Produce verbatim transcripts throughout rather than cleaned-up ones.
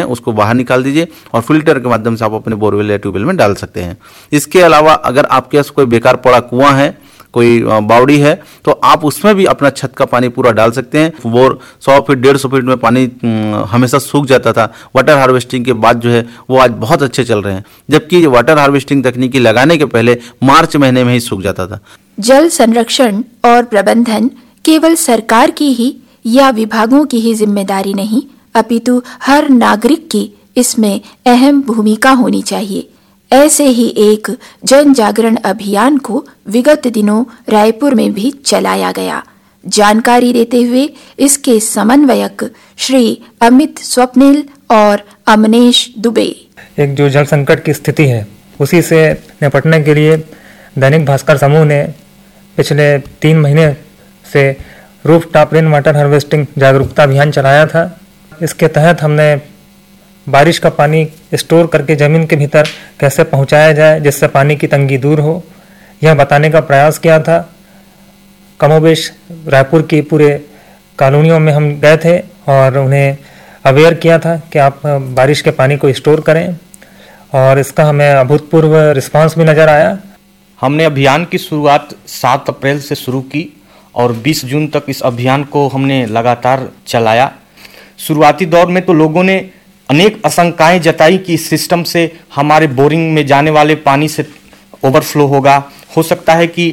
उसको बाहर निकाल दीजिए और फिल्टर के माध्यम से आप अपने बोरवेल या ट्यूबवेल में डाल सकते हैं। इसके अलावा अगर आपके पास कोई बेकार पड़ा कुआं है, कोई बावड़ी है, तो आप उसमें भी अपना छत का पानी पूरा डाल सकते हैं। बोर सौ फीट डेढ़ सौ फीट में पानी हमेशा सूख जाता था, वाटर हार्वेस्टिंग के बाद जो है वो आज बहुत अच्छे चल रहे हैं, जबकि वाटर हार्वेस्टिंग तकनीकी लगाने के पहले मार्च महीने में ही सूख जाता था। जल संरक्षण और प्रबंधन केवल सरकार की ही या विभागों की ही जिम्मेदारी नहीं, अपितु हर नागरिक की इसमें अहम भूमिका होनी चाहिए। ऐसे ही एक जन जागरण अभियान को विगत दिनों रायपुर में भी चलाया गया। जानकारी देते हुए इसके समन्वयक श्री अमित स्वप्निल और अमनेश दुबे, एक जो जल संकट की स्थिति है उसी से निपटने के लिए दैनिक भास्कर समूह ने पिछले तीन महीने से roof top rain water harvesting जागरूकता अभियान चलाया था। इसके तहत हमने बारिश का पानी स्टोर करके ज़मीन के भीतर कैसे पहुंचाया जाए जिससे पानी की तंगी दूर हो, यह बताने का प्रयास किया था। कमोबेश रायपुर की पूरे कॉलोनियों में हम गए थे और उन्हें अवेयर किया था कि आप बारिश के पानी को स्टोर करें, और इसका हमें अभूतपूर्व रिस्पांस भी नज़र आया। हमने अभियान की शुरुआत सात अप्रैल से शुरू की और बीस जून तक इस अभियान को हमने लगातार चलाया। शुरुआती दौर में तो लोगों ने अनेक आशंकाएं जताई कि इस सिस्टम से हमारे बोरिंग में जाने वाले पानी से ओवरफ्लो होगा, हो सकता है कि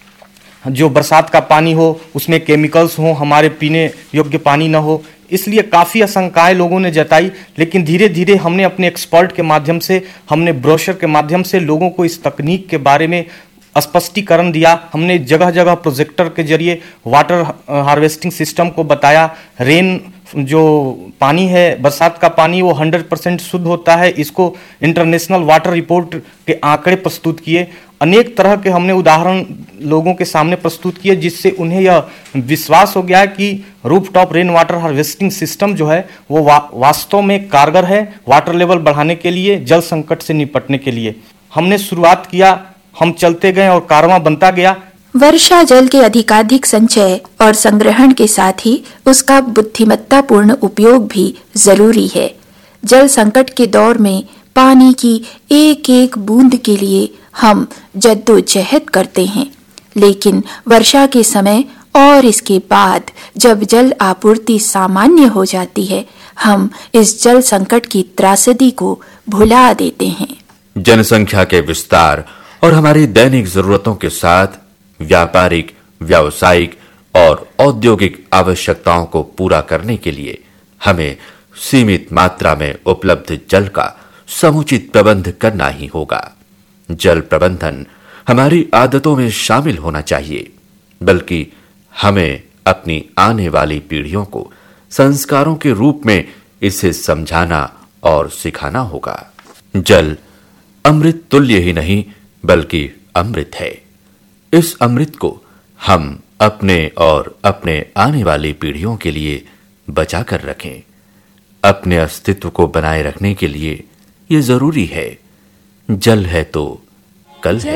जो बरसात का पानी हो उसमें केमिकल्स हो, हमारे पीने योग्य पानी न हो, इसलिए काफ़ी आशंकाएं लोगों ने जताई। लेकिन धीरे धीरे हमने अपने एक्सपर्ट के माध्यम से, हमने ब्रोशर के माध्यम से लोगों को इस तकनीक के बारे में स्पष्टीकरण दिया। हमने जगह जगह प्रोजेक्टर के जरिए वाटर हार्वेस्टिंग सिस्टम को बताया। रेन जो पानी है, बरसात का पानी, वो सौ परसेंट शुद्ध होता है। इसको इंटरनेशनल वाटर रिपोर्ट के आंकड़े प्रस्तुत किए। अनेक तरह के हमने उदाहरण लोगों के सामने प्रस्तुत किए, जिससे उन्हें यह विश्वास हो गया कि roof top rain water harvesting system जो है वो वा, वास्तव में कारगर है वाटर लेवल बढ़ाने के लिए, जल संकट से निपटने के लिए। हमने शुरुआत किया, हम चलते गए और कारवां बनता गया। वर्षा जल के अधिकाधिक संचय और संग्रहण के साथ ही उसका बुद्धिमत्तापूर्ण उपयोग भी जरूरी है। जल संकट के दौर में पानी की एक एक बूंद के लिए हम जद्दोजहद करते हैं, लेकिन वर्षा के समय और इसके बाद जब जल आपूर्ति सामान्य हो जाती है, हम इस जल संकट की त्रासदी को भुला देते हैं। जनसंख्या के विस्तार और हमारी दैनिक जरूरतों के साथ व्यापारिक, व्यावसायिक और औद्योगिक आवश्यकताओं को पूरा करने के लिए हमें सीमित मात्रा में उपलब्ध जल का समुचित प्रबंध करना ही होगा। जल प्रबंधन हमारी आदतों में शामिल होना चाहिए, बल्कि हमें अपनी आने वाली पीढ़ियों को संस्कारों के रूप में इसे समझाना और सिखाना होगा। जल अमृत तुल्य ही नहीं बल्कि अमृत है। इस अमृत को हम अपने और अपने आने वाली पीढ़ियों के लिए बचा कर रखें। अपने अस्तित्व को बनाए रखने के लिए यह जरूरी है। जल है तो कल है।